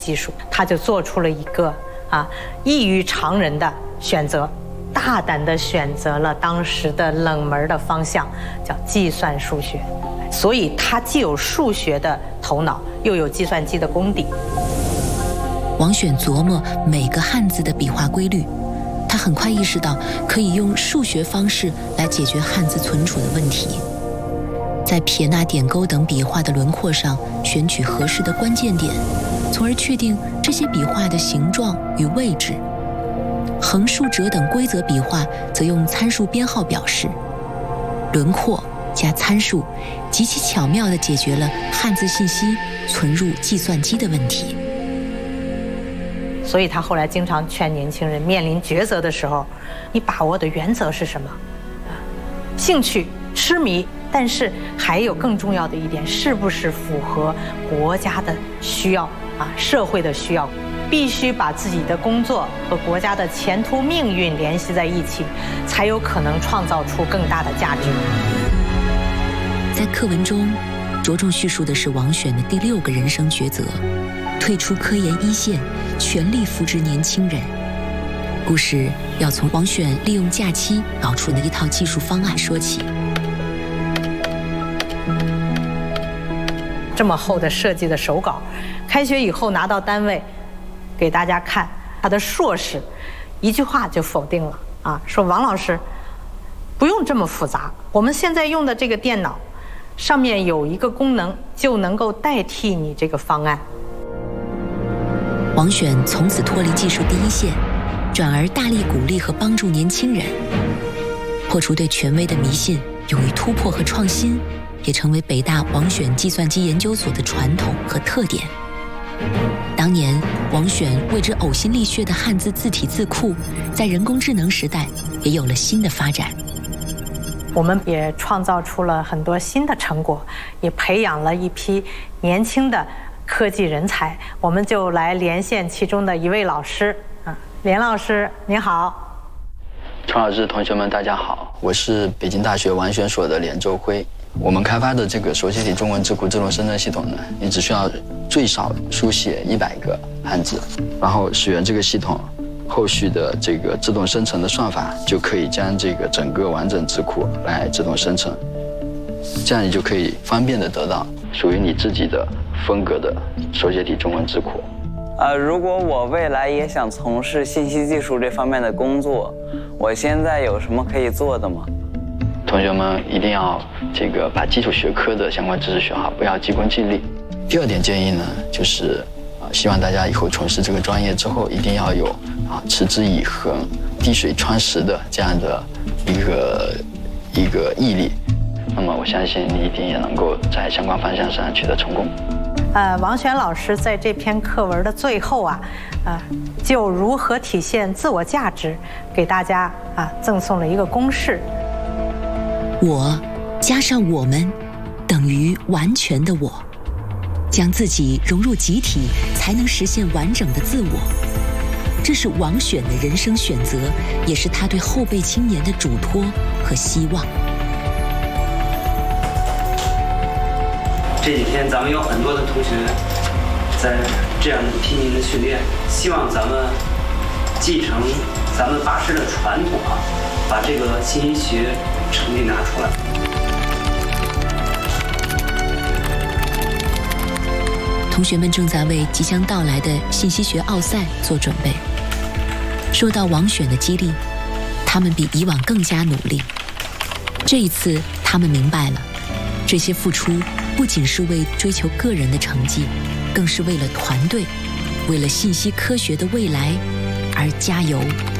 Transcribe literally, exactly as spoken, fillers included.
技术，他就做出了一个啊异于常人的选择，大胆地选择了当时的冷门的方向，叫计算数学。所以他既有数学的头脑，又有计算机的功底。 王选琢磨每个汉字的笔画规律，他很快意识到可以用数学方式来解决汉字存储的问题。在撇捺点钩等笔画的轮廓上选取合适的关键点，从而确定这些笔画的形状与位置。横竖折等规则笔画则用参数编号表示。轮廓加参数，极其巧妙地解决了汉字信息存入计算机的问题。 所以他后来经常劝年轻人面临抉择的时候，你把握的原则是什么？兴趣、痴迷。但是还有更重要的一点，是不是符合国家的需要啊？社会的需要，必须把自己的工作和国家的前途命运联系在一起，才有可能创造出更大的价值。 在课文中，着重叙述的是王选的第六个人生抉择：退出科研一线，全力扶植年轻人。故事要从王选利用假期搞出的一套技术方案说起。 这么厚的设计的手稿，开学以后拿到单位给大家看，他的硕士一句话就否定了啊，说王老师不用这么复杂，我们现在用的这个电脑上面有一个功能就能够代替你这个方案。 王选从此脱离技术第一线，转而大力鼓励和帮助年轻人，破除对权威的迷信，勇于突破和创新，也成为北大王选计算机研究所的传统和特点。当年王选为之呕心沥血的汉字字体字库，在人工智能时代也有了新的发展。 我们也创造出了很多新的成果，也培养了一批年轻的科技人才。我们就来连线其中的一位老师，啊，连老师您好。 陈老师，同学们大家好，我是北京大学王选所的连周辉。我们开发的这个手写体中文字库自动生成系统呢，你只需要最少书写一百个汉字，然后使用这个系统，后续的这个自动生成的算法就可以将这个整个完整字库来自动生成，这样你就可以方便的得到属于你自己的风格的手写体中文字库。 呃，如果我未来也想从事信息技术这方面的工作，我现在有什么可以做的吗？ 同学们一定要这个把基础学科的相关知识学好，不要急功近利。第二点建议呢，就是啊，希望大家以后从事这个专业之后，一定要有啊持之以恒、滴水穿石的这样的一个一个毅力。那么我相信你一定也能够在相关方向上取得成功。 呃，王选老师在这篇课文的最后啊，呃，就如何体现自我价值，给大家啊赠送了一个公式。 我加上我们等于完全的我，将自己融入集体，才能实现完整的自我。这是王选的人生选择，也是他对后辈青年的嘱托和希望。 这几天咱们有很多的同学在这样拼命的训练，希望咱们继承咱们法师的传统啊，把这个信息学成绩拿出来。 同学们正在为即将到来的信息学奥赛做准备。受到王选的激励，他们比以往更加努力。这一次，他们明白了，这些付出不仅是为追求个人的成绩，更是为了团队，为了信息科学的未来而加油。